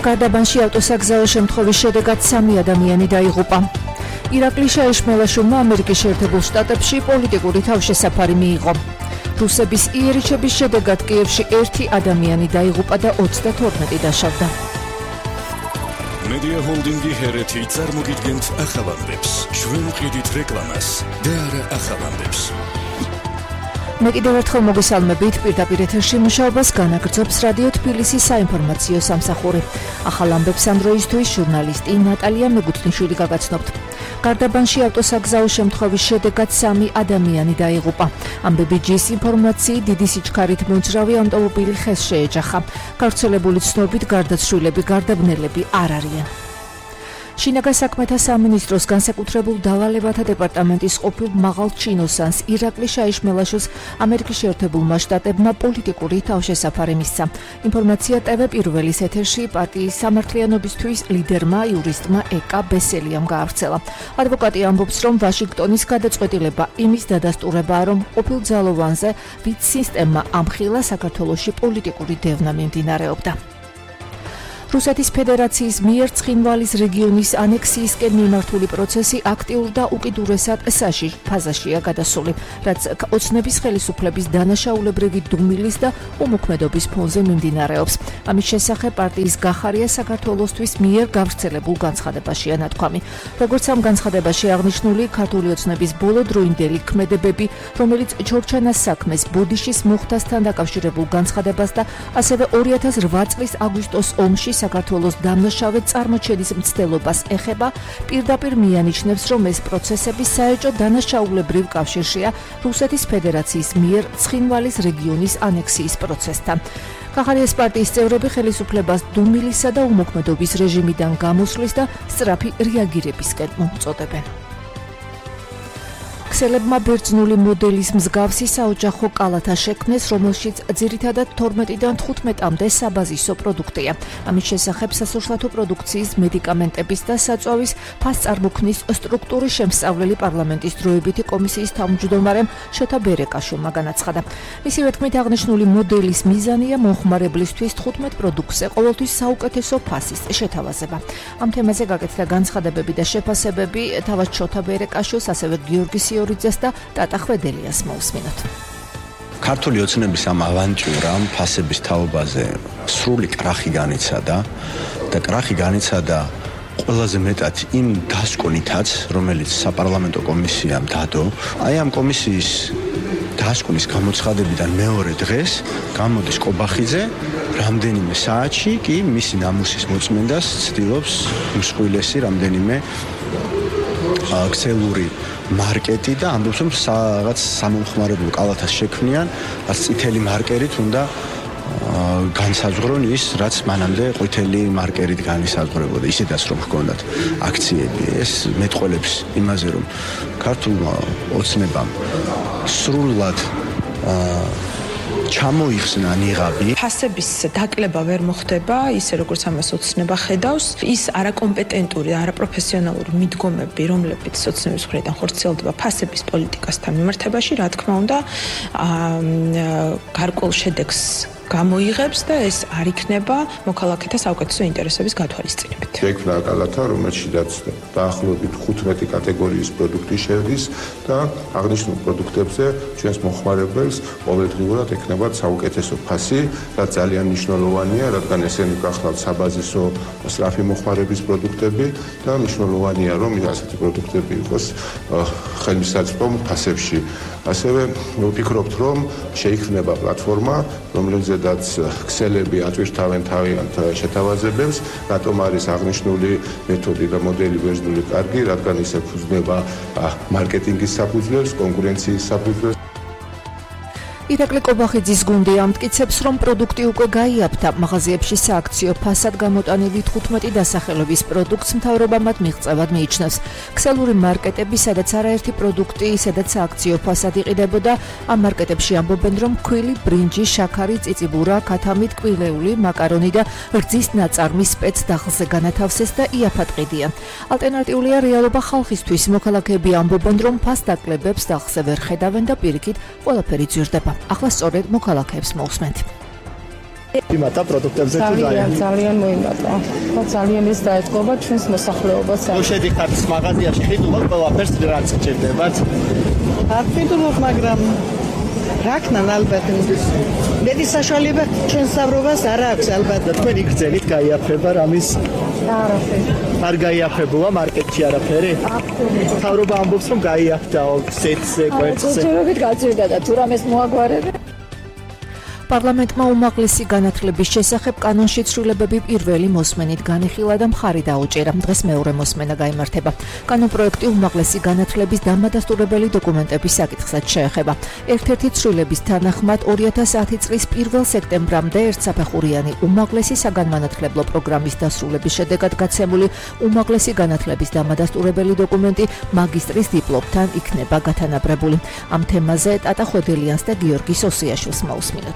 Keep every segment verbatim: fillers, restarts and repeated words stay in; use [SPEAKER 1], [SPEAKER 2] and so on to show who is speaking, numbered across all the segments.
[SPEAKER 1] გარდაბანში ავტოსაგზაო შემთხვევის შედეგად სამი ადამიანი დაიღუპა. ირაკლი შაიშმელაშვილმა ამერიკის შეერთებულ შტატებში პოლიტიკური თავშესაფარი მიიღო. რუსების იერიშების შედეგად კიევში ერთი ადამიანი დაიღუპა და ოცდათორმეტი დაშავდა.
[SPEAKER 2] Media Holdingi Hereti წარმოგიდგენთ ახალამდებს. ჩვენ ვყიდით რეკლამას და არა ახალამდებს.
[SPEAKER 1] მე კიდევ ერთხელ მოგესალმებით, პირდაპირ ეთერში მუშაობას განაგრძობს რადიო თბილისის საინფორმაციო სამსახური. ახალ ამბებს ამ დროისთვის ჟურნალისტი ნატალია მეგუთნიშვილი გაგაცნობთ. გარდაბანში ავტოსაგზაო შემთხვევის შედეგად სამი ადამიანი დაიღუპა. ამბებიჯის ინფორმაციით დიდი სიჩქარით მოძრავი ავტომობილი ხეს შეეჯახა. გავრცელებული ცნობით გარდაცვლილები გარდაბნელები არ არიან. შინაგან საქმეთა სამინისტროს განსაკუთრებულ დავალებათა დეპარტამენტის ყოფილ მაღალ ჩინოსანს ირაკლი შაიშმელაშვილს ამერიკის შეერთებულმა შტატებმა პოლიტიკური თავშესაფარი მისცა. ინფორმაცია ტევ პირველის ეთერში პარტიის სამართლიანობისთვის ლიდერმა იურისტმა ეკა ბესელიამ გაავრცელა. ადვოკატი ამბობს, რომ ვაშინგტონის გადაწყვეტილება იმის დადასტურებაა, რომ ყოფილ ძალოვანზე ვით სისტემა ამხილა საქართველოში პოლიტიკური დევნა მიმდინარეობდა. რუსეთის ფედერაციის მიერ ცხინვალის რეგიონის ანექსიისკენ მიმართული პროცესი აქტიურ და უკიდურესად საშიშ ფაზაშია გადასული, რაც ოცნების ხელისუფლების დანაშაულებრივი დუმილის და უმოქმედობის ფონზე მიმდინარეობს. ამის შესახებ პარტიის გახარია საქართველოსთვის მიერ გავრცელებულ განცხადებაშია ნათქვამი. როგორც ამ განცხადებაში აღნიშნული, ქართული ოცნების ბოლოდროინდელი ქმედებები, რომელიც ჩორჩანას საქმეს ბოდიშის მოხდასთან დაკავშირებულ განცხადებას და ასევე ორი ათას რვა წლის აგვისტოს ომში საქართველოს დამნაშავე წარმოჩენის მცდელობას ეხება, პირდაპირ მიანიშნებს, რომ ეს პროცესები საეჭო დანაშაულებრივ კავშირშია რუსეთის ფედერაციის მიერ ცხინვალის რეგიონის ანექსიის პროცესთან. გახარიას პარტიის წევრები ხელისუფლებას დუმილისა და უმოქმედობის რეჟიმიდან გამოსვლის და სწრაფი რეაგირებისკენ მოუწოდებენ. ქსელებმა ბერძნული მოდელის მსგავსი საოჯახო კალათა შექმნეს, რომელშიც ძირითადად თორმეტიდან თხუთმეტამდე საბაზისო პროდუქტია. ამის შესახებ სასურსათო პროდუქციის, მედიკამენტების და საწვავის ფასწარმოქმნის სტრუქტურის შემსწავლელი პარლამენტის დროებითი კომისიის თავმჯდომარემ შოთა ბერეკაშვილმა განაცხადა. მისივე თქმით, აღნიშნული მოდელის მიზანია მომხმარებლისთვის თხუთმეტ პროდუქტზე ყოველთვის საუკეთესო ფასის შეთავაზება. ამ თემაზე გაკეთდა განცხადებები და შეფასებები თავად შოთა ბერეკაშვილს, ასევე გიორგი სიორიძეს და ტატა ხვედელიას მოусმინოთ.
[SPEAKER 3] ქართული ოცნების ამ ავანტიურამ ფასების თაობაზე სრული კრახი განიცადა და კრახი განიცადა ყველაზე მეტად იმ დასკვნითაც, რომელიც საპარლამენტო კომისიამ დადო. აი ამ კომისიის დასკვნის გამოცხადებიდან მეორე დღეს გამოდის კობახიძე რამდენიმე საათში კი მისი ნამუსის მოწმენდას ცდილობს მსხვილესი რამდენიმე ქსელური მარკეტი და ამბობს, რომ რაღაც სამომხმარებლო კალათას შექმნიან, რაც წითელი მარკერით უნდა განსაზღვრონ ის, რაც მანამდე ყვითელი მარკერით განისაზღვრებოდა. ისედაც რომ ჰქონდათ აქციები, ეს მეტყველებს იმაზე, რომ ქართულმა ოცნებამ სრულად ჩამოიხსნა ნიღაბი.
[SPEAKER 4] ფასების დაკლება ვერ მოხდება, ისე როგორც ამას ოცნება ხედავს. ის არაკომპეტენტური, არაპროფესიონალური მიდგომები, რომლებიც ოცნების მხრიდან ხორციელდება ფასების პოლიტიკასთან მიმართებაში, რა თქმა უნდა, გარკვეულ შედეგს გამოიღებს და ეს არ იქნება მოქალაქეთა საუკეთესო ინტერესების გათვალისწინებით.
[SPEAKER 5] შეიქმნა კალათა, რომელშიც დაახლოებით თხუთმეტი კატეგორიის პროდუქტი შედის და აღნიშნულ პროდუქტებზე ჩვენს მომხმარებელს ყოველდღიურად ექნებათ საუკეთესო ფასი, რაც ძალიან მნიშვნელოვანია, რადგან ესენი გახლავთ საბაზისო სწრაფი მოხმარების პროდუქტები და მნიშვნელოვანია, რომ ასეთი პროდუქტები იყოს ხელმისაწვდომ ფასებში. ასევე ვფიქრობთ, რომ შეიქმნება პლატფორმა, რომელზედაც ქსელები ატვირთავენ თავიანთ შეთავაზებებს, რატომ არის აღნიშნული მეთოდი და მოდელი ბერძნული კარგი, რადგან ის ეფუძნება მარკეტინგის საფუძვლებს, კონკურენციის საფუძვლებს.
[SPEAKER 1] ირაკლი კობახიძის გუნდი ამტკიცებს, რომ პროდუქტი უკვე გაიაფთა. მაღაზიებში სააქციო ფასად გამოტანილი თხუთმეტი დასახელების პროდუქტს მთავრობა მათ მიღწევად მიიჩნევს. ქსელური მარკეტები, სადაც არაერთი პროდუქტი, სადაც სააქციო ფასად იყიდებოდა, ამ მარკეტებში ამბობენ, რომ ქვილი, ბრინჯი, შაქარი, წიწიბურა, ქათამი, ტკბილეული, მაკარონი და რძის ნაწარმი სპეცდაღლზე განათავსეს და იაფად ყიდიან. ალტერნატიულია რეალობა ხალხისთვის. მოქალაქეები ამბობენ, რომ ფასდაკლებებს დაღლზე ვერ ხედავენ და პირიქით ყველაფერი ძვირდება. ახლა სწორედ მოქალაქეებს მოусმენთ.
[SPEAKER 6] იმატა პროდუქტებზე თუ
[SPEAKER 7] ძალიან ძალიან მოიმატა. ხო ძალიან ის დაეთყობა ჩვენს მოსახლეობას.
[SPEAKER 6] ნუ შედიხართ მაღაზიაში, ხიდულობ ყველაფერს რაც ჭირდებათ.
[SPEAKER 8] არ ხიდულობ, მაგრამ რაკნან ალბათ მეტი საშუალება ჩვენ საბრობას არ აქვს ალბათ.
[SPEAKER 6] თქვენ იგრძელით გაიაფება რამის?
[SPEAKER 7] არაფერი.
[SPEAKER 6] არ გაიაფებულა მარკეტში არაფერი?
[SPEAKER 7] აბსოლუტურად.
[SPEAKER 6] თავრობა ამბობს რომ გაიაფდაო სეტზე, კვერცხზე.
[SPEAKER 7] ჯერჯერობით გაძვირდა და თუ რამეს მოაგვარებენ.
[SPEAKER 1] პარლამენტმა უმაღლესი განათლების შესახებ კანონში ცვლილებები პირველი მოსმენით განიხილა და მხარი დაუჭირა. დღეს მეორე მოსმენა გაიმართება. კანონპროექტი უმაღლესი განათლების დამადასტურებელი დოკუმენტების საკითხსაც შეეხება. ერთ-ერთი ცვლილების თანახმად ორი ათას ათი წლის პირველ სექტემბრამდე ერთსაფეხურიანი უმაღლესი საგანმანათლებლო პროგრამის დასრულების შედეგად გაცემული უმაღლესი განათლების დამადასტურებელი დოკუმენტი მაგისტრის დიპლომთან იქნება გათანაბრებული. ამ თემაზე ტატა ხვედელიანს და გიორგი სოსიაშვილს მოусმინოთ.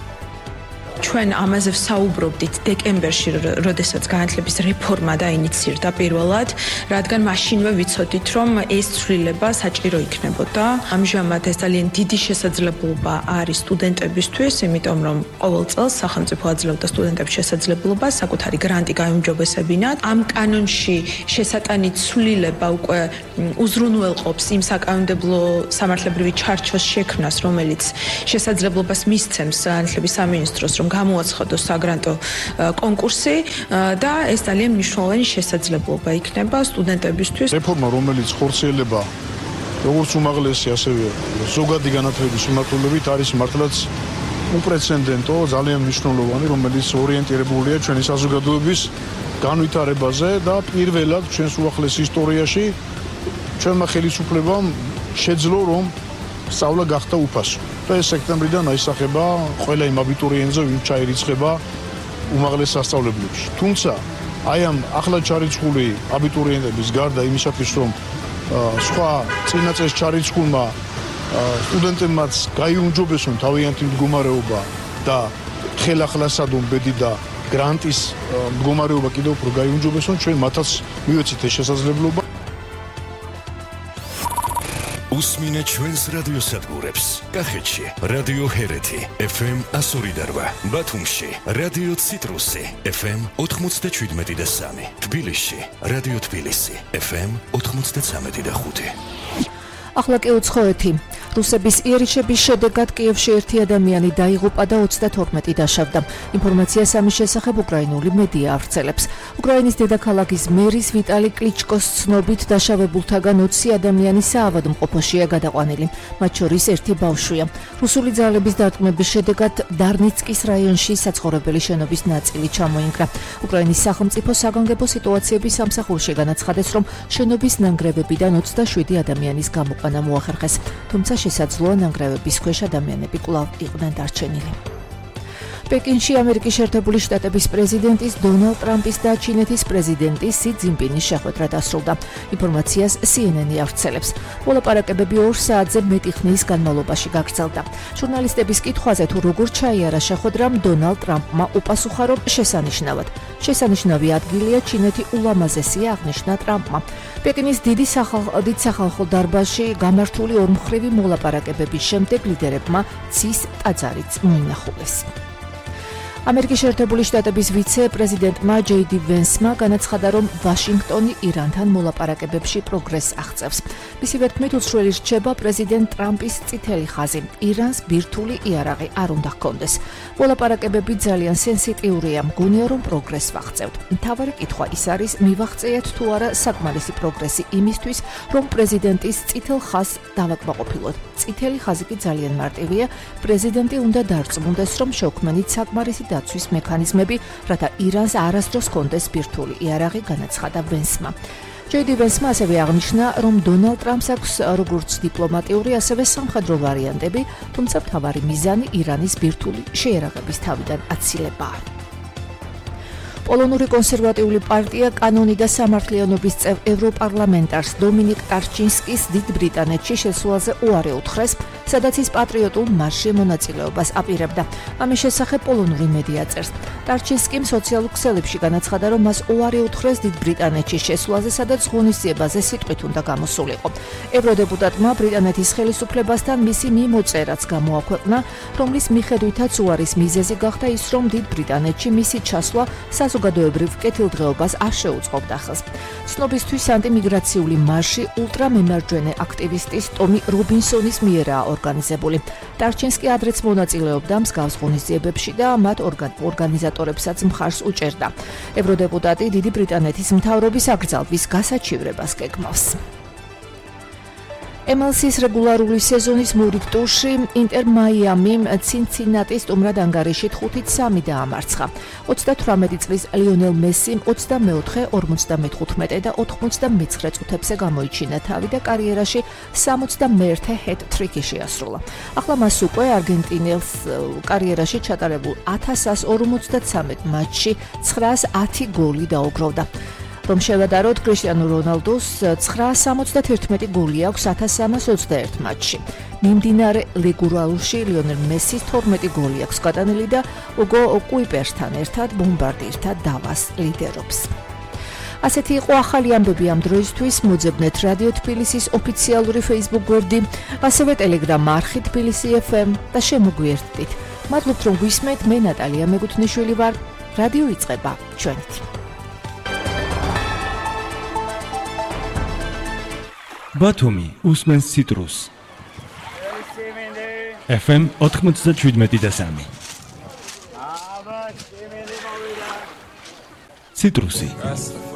[SPEAKER 4] ჩვენ ამაზე ვსაუბრობდით დეკემბერში, როდესაც განათლების რეფორმა დაინიცირდა პირველად, რადგან მაშინვე ვიცოდით, რომ ეს ცვლილება საჭირო იქნებოდა. ამჟამად ეს ძალიან დიდი შესაძლებლობა არის სტუდენტებისთვის, იმიტომ რომ ყოველ წელს სახელმწიფო აძლევდა სტუდენტებს შესაძლებლობას საკუთარი გრანტი გაუმჯობესებინათ. ამ კანონში შესატანი ცვლილება უკვე უზრუნველყოფს იმ საკანონმდებლო სამართლებრივი ჩარჩოს შექმნას, რომელიც შესაძლებლობას მისცემს განათლების სამინისტროს, რომ გამოაცხადოს საგრანტო კონკურსი და ეს ძალიან მნიშვნელოვანი შესაძლებლობა იქნება სტუდენტებისთვის.
[SPEAKER 9] რეფორმა, რომელიც ხორციელება როგორც უმაღლესი, ასევე ზოგადი განათლების მიმართულებით არის მართლაც უპრეცედენტო, ძალიან მნიშვნელოვანი, რომელიც ორიენტირებულია ჩვენი საზოგადოების განვითარებაზე და პირველად ჩვენს უახლეს ისტორიაში ჩვენმა ხელისუფლებამ შეძლო, რომ სწავლა გახდა უფასო. და ეს სექტემბრიდან აისახება ყველა იმ აბიტურიენტზე, ვინც ჩაირიცხება უმაღლეს სასწავლებლებში. თუმცა აი ამ ახლა ჩარიცხული აბიტურიენტების გარდა იმისათვის, რომ სხვა წინა წელს ჩარიცხულმა სტუდენტებმაც გაიუმჯობესონ თავიანთი მდგომარეობა და ხელახლასადონ ბედი და გრანტის მდგომარეობა კიდევ უფრო გაიუმჯობესონ, ჩვენ მათაც მივეცით ეს შესაძლებლობა.
[SPEAKER 2] უსმინე ჩვენს რადიოსადგურებს. კახეთში რადიო ჰერეთი ეფ ემ εκατო ორი და რვა, ბათუმში რადიო ციტრუსი ეფ ემ ოთხმოცდაშვიდმეტი და სამი, თბილისში რადიო თბილისი ეფ ემ ოთხმოცდაცამეტი და ხუთი.
[SPEAKER 1] ახლა კი უცხოეთი. რუსების იერიშების შედეგად კიევში ერთი ადამიანი დაიღუპა და ოცდათორმეტი დაშავდა. ინფორმაციას ამის შესახებ უკრაინული მედია ავრცელებს. უკრაინის დედაქალაქის მერის ვიტალი კლიჩკოს ცნობით დაშავებულთაგან ოცი ადამიანი საავადმყოფოშია გადაყვანილი. მათ შორის ერთი ბავშვია. რუსული ძალების დარტყმების შედეგად დარნიცკის რაიონში საცხოვრებელი შენობის ნაწილი ჩამოინგრა. უკრაინის სახელმწიფო საგანგებო სიტუაციების სამსახურში განაცხადეს, რომ შენობის ნანგრევებიდან ოცდაშვიდი ადამიანის გამოყვანა მოახერხეს. თუმცა შესაძლოა ნანგრევების ქვეშ ადამიანები კვლავ იყვნენ დარჩენილი. პეკინში ამერიკის შეერთებული შტატების პრეზიდენტის დონალდ ტრამპის და ჩინეთის პრეზიდენტის სი ძინპინის შეხვედრა დასრულდა. ინფორმაციას სი ენ ენი ავრცელებს. მოლაპარაკებები ორ საათზე მეტი ხნის განმავლობაში გაგრძელდა. ჟურნალისტების კითხვაზე თუ როგორ ჩაიარა შეხვედრამ, დონალდ ტრამპმა უპასუხა, რომ შესანიშნავად. შესანიშნავი ადგილია ჩინეთი ულამაზესია, აღნიშნა ტრამპმა. პეკინის დიდი სახალხო დარბაზში გამართული ორმხრივი მოლაპარაკებების შემდეგ ლიდერებმა ცის ტაძარიც მოინახულეს. ამერიკის შეერთებული შტატების ვიცე-პრეზიდენტმა ჯეი დი ვენსმა განაცხადა, რომ ვაშინგტონი ირანთან მოლაპარაკებებში პროგრესს აღწევს. მისივე თქმით, უცვლელი რჩება პრეზიდენტ ტრამპის წითელი ხაზი. ირანს ბირთვული იარაღი არ უნდა ჰქონდეს. მოლაპარაკებები ძალიან სენსიტიურია, მგონია, რომ პროგრესს ვაღწევთ. მთავარი კითხვა ის არის, მივაღწიეთ თუ არა საკმარისი პროგრესი იმისთვის, რომ პრეზიდენტის წითელ ხაზს დავაკმაყოფილოთ. წითელი ხაზი კი ძალიან მარტივია. პრეზიდენტი უნდა დარწმუნდეს, რომ შეუქმნით საკმარისი დაცვის მექანიზმები, რათა ირანს არასდროს ჰქონდეს ბირთვული იარაღი, განაცხადა ვენსმა. ჯეი დი ვენსმა ასევე აღნიშნა, რომ დონალდ ტრამპს აქვს როგორც დიპლომატიური, ასევე სამხედრო ვარიანტები, თუმცა მთავარი მიზანი ირანის ბირთვული შეიარაღების თავიდან აცილებაა. პოლონური კონსერვატიული პარტია კანონი და სამართლიანობის წევ ევროპარლამენტარს დომინიკ ტარჩინსკის დიდ ბრიტანეთში შესვლაზე უარი უთხრეს, სადაც ის პატრიოტულ მარშში მონაწილეობას აპირებდა. ამის შესახებ პოლონური მედია წერს. ტარჩინსკიმ სოციალურ ქსელებში განაცხადა, რომ მას უარი უთხრეს დიდ ბრიტანეთში შესვლაზე, სადაც ღონისძიებაზე სიტყვით უნდა გამოსულიყო. ევროდეპუტატმა ბრიტანეთის ხელისუფლებასთან მისი მიმოწერაც გამოაქვეყნა, რომლის მიხედვითაც უარის მიზეზი გახდა ის, რომ დიდ ბრიტანეთში მისი ჩასვლა საზოგადოებრივ კეთილდღეობას არ შეუწყობდა ხელს. ცნობისთვის ანტიმიგრაციული მარში ულტრამემარჯვენე აქტივისტის ტომი რობინსონის მიერაა ორგანიზებული. ტარჩინსკი ადრეც მონაწილეობდა მსგავს ღონისძიებებში და მათ ორგანიზატორებსაც მხარს უჭერდა. ევროდეპუტატი დიდი ბრიტანეთის მთავრობის აკრძალვის გასაჩივრებას გეგმავს. ემ ელ სის რეგულარული სეზონის მორიგ ტურში ინტერ მაიამიმ ცინცინატის სტუმრად ანგარიშით ხუთით სამი დაამარცხა. ოცდათვრამეტი წლის ლიონელ მესიმ ოცდამეოთხე, ორმოცდამეთხუთმეტე და ოთხმოცდამეცხრე წუთებზე გამოიჩინა თავი და კარიერაში სამოცდამეერთე ჰეტ-ტრიკი შეასრულა. ახლა მას უკვე არგენტინელს კარიერაში ჩატარებულ ათას ორმოცდათვრამეტ მატჩში ცხრაას ათი გოლი დაუგროვდა. რომ შევადაროთ, კრიშტიანო რონალდოს ცხრაას სამოცდათერთმეტი გოლი აქვს ათას სამას ოცდაერთ მატჩში. მიმდინარე რეგულარულში ლიონელ მესის თორმეტი გოლი აქვს გატანილი და უგო კუიპერსთან ერთად ბომბარდირთა დავას ლიდერობს. ასეთი იყო ახალი ამბები ამ დროისთვის. მოძებნეთ რადიო თბილისის ოფიციალური Facebook გვერდი, ასევე Telegram არხი თბილისი ეფ ემ და შემოგვიერთდით. მადლობთ რომ გვისმენთ, მე ნატალია მეგუთნიშვილი ვარ. რადიო იწყება ჩვენით.
[SPEAKER 10] ბათუმი უსმენს ციტრუს ეფ ემ ოთხმოცდაშვიდ და სამი ციტრუსი